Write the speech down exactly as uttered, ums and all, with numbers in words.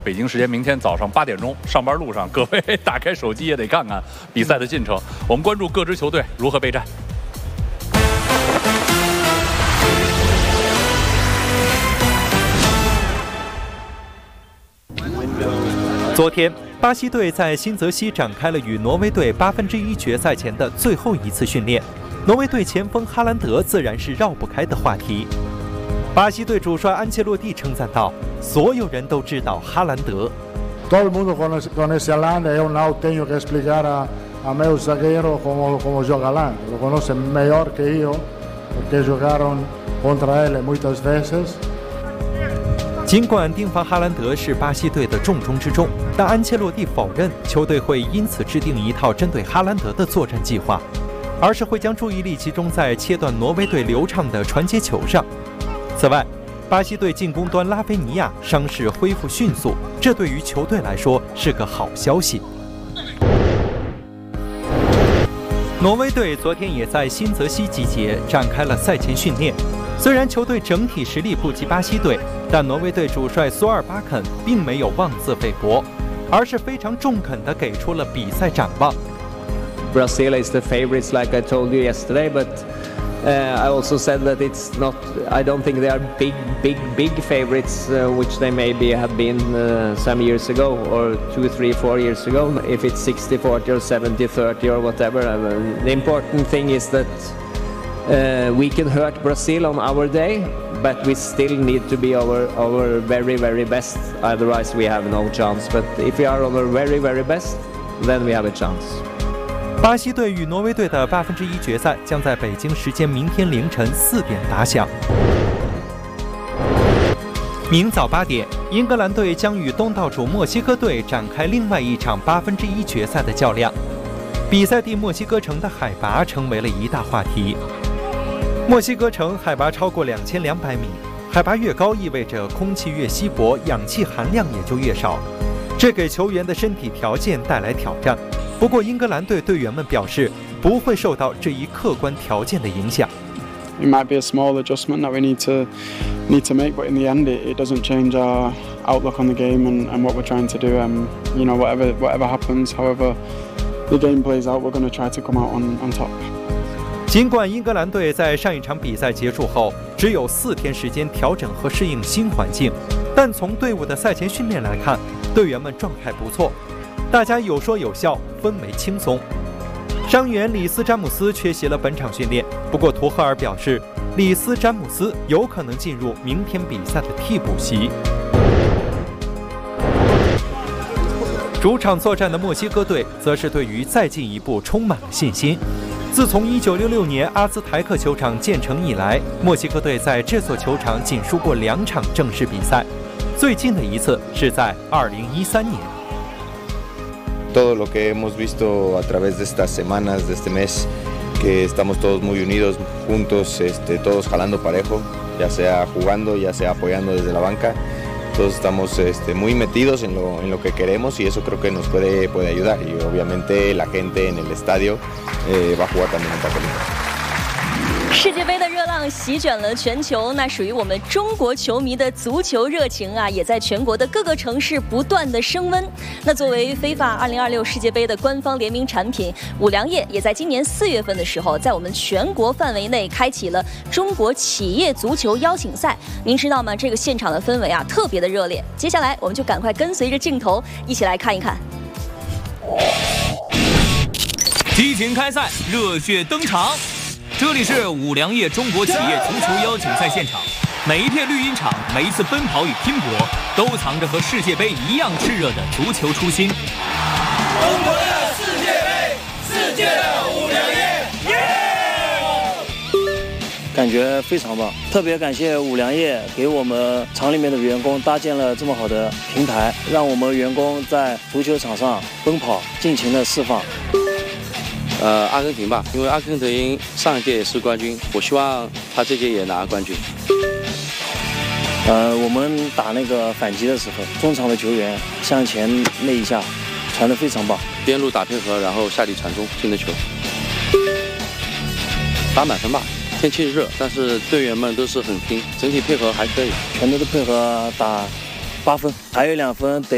北京时间明天早上八点钟，上班路上各位打开手机也得看看比赛的进程。我们关注各支球队如何备战。 昨天，巴西队在新泽西展开了与挪威队八分之一决赛前的最后一次训练。挪威队前锋哈兰德自然是绕不开的话题。巴西队主帅安切洛蒂称赞道：“所有人都知道哈兰德。” Todo el mundo conoce, conoce a Haaland, es un lado tengo que explicar a, a meus zagueiros cómo, cómo joga Haaland. Lo conocen mejor que yo, porque jugaron contra él muchas veces. 尽管盯防哈兰德是巴西队的重中之重，但安切洛蒂否认球队会因此制定一套针对哈兰德的作战计划，而是会将注意力集中在切断挪威队流畅的传接球上。此外，巴西队进攻端拉菲尼亚伤势恢复迅速，这对于球队来说是个好消息。挪威队昨天也在新泽西集结，展开了赛前训练。虽然球队整体实力不及巴西队，但挪威队主帅索尔巴肯并没有妄自菲薄，而是非常中肯地给出了比赛展望。 Brazil is the favorites, like I told you yesterday, but uh, I also said that it's not. I don't think they are big, big, big favorites, uh, which they maybe have been uh, some years ago, or two, three, four years ago. If it's sixty forty or seventy thirty or whatever, uh, the important thing is that uh, we can hurt Brazil on our day, but we still need to be our our very, very best. Otherwise, we have no chance. But if we are on our very, very best, then we have a chance. 巴西队与挪威队的八分之一决赛将在北京时间明天凌晨四点打响。明早八点，英格兰队将与东道主墨西哥队展开另外一场八分之一决赛的较量。比赛地墨西哥城的海拔成为了一大话题。墨西哥城海拔超过两千两百米，海拔越高意味着空气越稀薄，氧气含量也就越少，这给球员的身体条件带来挑战。不过，英格兰队队员们表示不会受到这一客观条件的影响。 It might be a small adjustment that we need to need to make, but in the end, it, it doesn't change our outlook on the game and, and what we're trying to do. Um, you know, whatever whatever happens, however the game plays out, we're going to try to come out on on top. 尽管英格兰队在上一场比赛结束后只有四天时间调整和适应新环境，但从队伍的赛前训练来看，队员们状态不错。大家有说有笑，氛围轻松。伤员里斯·詹姆斯缺席了本场训练，不过图赫尔表示，里斯·詹姆斯有可能进入明天比赛的替补席。主场作战的墨西哥队则是对于再进一步充满了信心。自从一九六六年阿兹台克球场建成以来，墨西哥队在这座球场仅输过两场正式比赛，最近的一次是在二零一三年。 Todo lo que hemos visto a través de estas semanas, de este mes, que estamos todos muy unidos, juntos, este, todos jalando parejo, ya sea jugando, ya sea apoyando desde la banca. Todos estamos este, muy metidos en lo, en lo que queremos y eso creo que nos puede, puede ayudar. Y obviamente la gente en el estadio eh, va a jugar también un papel importante. 世界杯的热浪席卷了全球，那属于我们中国球迷的足球热情啊，也在全国的各个城市不断的升温。那作为FIFA二零二六世界杯的官方联名产品，五粮液也在今年四月份的时候，在我们全国范围内开启了中国企业足球邀请赛。您知道吗？这个现场的氛围啊，特别的热烈。接下来，我们就赶快跟随着镜头一起来看一看。 激情开赛，热血登场。这里是五粮液中国企业足球邀请赛现场，每一片绿茵场，每一次奔跑与拼搏，都藏着和世界杯一样炽热的足球初心。 中国的世界杯，世界的五粮液，耶！ 感觉非常棒，特别感谢五粮液给我们厂里面的员工搭建了这么好的平台，让我们员工在足球场上奔跑，尽情的释放。 呃，阿根廷吧，因为阿根廷上一届也是冠军，我希望他这届也拿冠军。 呃，我们打那个反击的时候，中场的球员向前那一下传得非常棒， 边路打配合，然后下底传中进的球，打满分吧。天气热，但是队员们都是很拼，整体配合还可以， 全队的配合打八分，还有两分得。